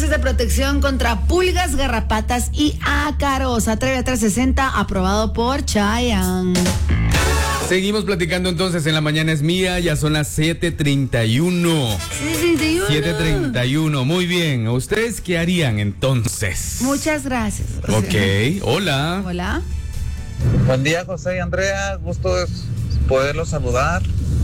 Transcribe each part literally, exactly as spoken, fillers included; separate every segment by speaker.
Speaker 1: meses de protección contra pulgas, garrapatas y ácaros. Atreve a trescientos sesenta, aprobado por Chayanne.
Speaker 2: Seguimos platicando entonces en La Mañana es Mía, ya son las siete treinta y uno. siete treinta y uno, muy bien. ¿Ustedes qué harían entonces?
Speaker 1: Muchas gracias.
Speaker 2: Ok, hola.
Speaker 1: Hola.
Speaker 3: Buen día, José y Andrea, gusto es poderlos saludar.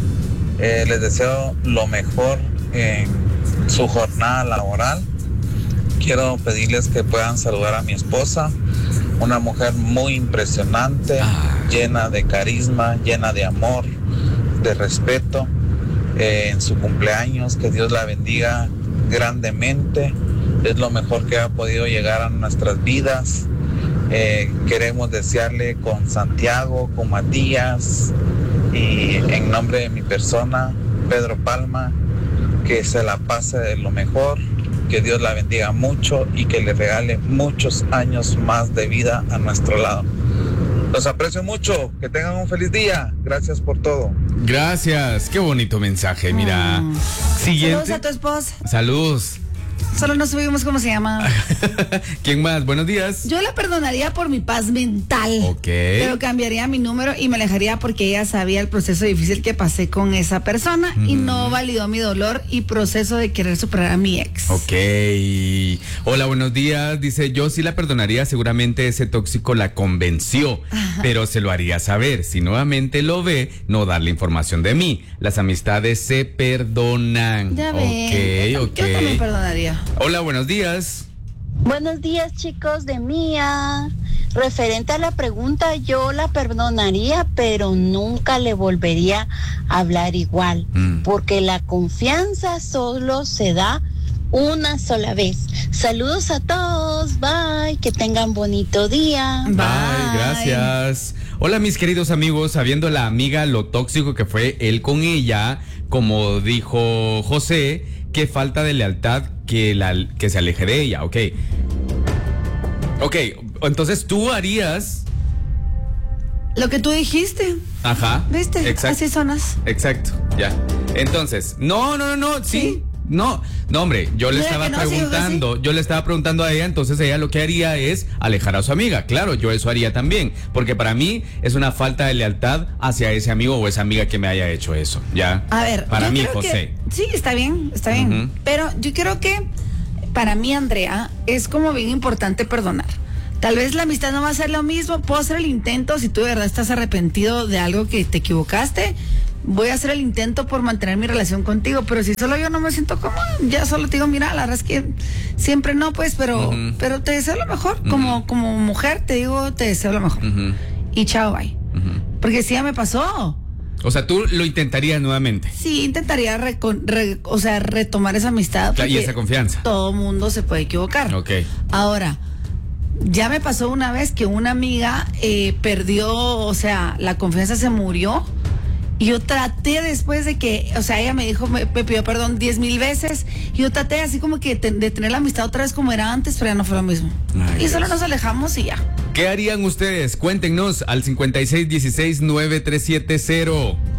Speaker 3: Eh, les deseo lo mejor en su jornada laboral. Quiero pedirles que puedan saludar a mi esposa, una mujer muy impresionante, ah. llena de carisma, llena de amor, de respeto. Eh, en su cumpleaños, que Dios la bendiga grandemente. Es lo mejor que ha podido llegar a nuestras vidas. Eh, queremos desearle con Santiago, con Matías y en nombre de mi persona, Pedro Palma, que se la pase de lo mejor, que Dios la bendiga mucho y que le regale muchos años más de vida a nuestro lado. Los aprecio mucho, que tengan un feliz día, gracias por todo.
Speaker 2: Gracias, qué bonito mensaje, mira. Mm. Siguiente.
Speaker 1: Saludos a tu esposa.
Speaker 2: Saludos.
Speaker 1: Solo no subimos cómo se llama.
Speaker 2: ¿Quién más? Buenos días.
Speaker 1: Yo la perdonaría por mi paz mental.
Speaker 2: Ok.
Speaker 1: Pero cambiaría mi número y me alejaría porque ella sabía el proceso difícil que pasé con esa persona mm. y no validó mi dolor y proceso de querer superar a mi ex.
Speaker 2: Ok. Hola, buenos días. Dice, yo sí la perdonaría, seguramente ese tóxico la convenció, Ajá. pero se lo haría saber. Si nuevamente lo ve, no darle información de mí. Las amistades se perdonan.
Speaker 1: Ya ves.
Speaker 2: Ok, ok.
Speaker 1: Yo también perdonaría.
Speaker 2: Hola, buenos días.
Speaker 4: Buenos días, chicos de Mía. Referente a la pregunta, yo la perdonaría, pero nunca le volvería a hablar igual, mm. porque la confianza solo se da una sola vez. Saludos a todos, bye, que tengan bonito día.
Speaker 2: Bye, bye, gracias. Hola, mis queridos amigos, sabiendo la amiga lo tóxico que fue él con ella, como dijo José, qué falta de lealtad que, la, que se aleje de ella, ok. Ok, entonces tú harías
Speaker 1: lo que tú dijiste.
Speaker 2: Ajá.
Speaker 1: ¿Viste?
Speaker 2: Exacto.
Speaker 1: Así sonas.
Speaker 2: Exacto, ya. Entonces, no, no, no, no, sí. ¿Sí? No, no, hombre, yo le Mira estaba no, preguntando, sí, yo le estaba preguntando a ella, entonces ella lo que haría es alejar a su amiga. Claro, yo eso haría también, porque para mí es una falta de lealtad hacia ese amigo o esa amiga que me haya hecho eso, ¿ya?
Speaker 1: A ver,
Speaker 2: para mí,
Speaker 1: creo
Speaker 2: José.
Speaker 1: Que, sí, está bien, está bien, uh-huh. pero yo creo que para mí, Andrea, es como bien importante perdonar. Tal vez la amistad no va a ser lo mismo, puedo hacer el intento si tú de verdad estás arrepentido de algo que te equivocaste. Voy a hacer el intento por mantener mi relación contigo, pero si solo yo no me siento cómoda, ya solo te digo, mira, la verdad es que siempre no, pues, pero uh-huh. pero te deseo lo mejor. Uh-huh. Como, como mujer te digo, te deseo lo mejor. Uh-huh. Y chao, bye. Uh-huh. Porque sí ya me pasó.
Speaker 2: O sea, tú lo intentarías nuevamente.
Speaker 1: Sí, intentaría recon, re, o sea, retomar esa amistad.
Speaker 2: Y esa confianza.
Speaker 1: Todo mundo se puede equivocar.
Speaker 2: Ok.
Speaker 1: Ahora, ya me pasó una vez que una amiga eh, perdió, o sea, la confianza se murió. Y yo traté después de que, o sea, ella me dijo, me, me pidió perdón diez mil veces. Y yo traté así como que te, de tener la amistad otra vez como era antes, pero ya no fue lo mismo. Ay, y solo Dios. Nos alejamos y ya.
Speaker 2: ¿Qué harían ustedes? Cuéntenos al cincuenta y seis dieciséis nueve tres siete cero.